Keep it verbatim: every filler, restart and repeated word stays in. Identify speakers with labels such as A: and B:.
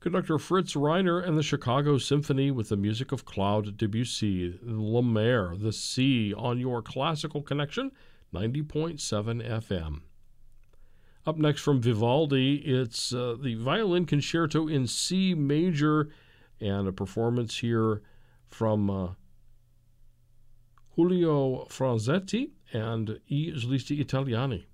A: Conductor Fritz Reiner and the Chicago Symphony with the music of Claude Debussy, La Mer, the Sea, on your Classical Connection, ninety point seven F M. Up next from Vivaldi, it's uh, the Violin Concerto in C major, and a performance here from uh, Julio Franzetti and I Solisti Italiani.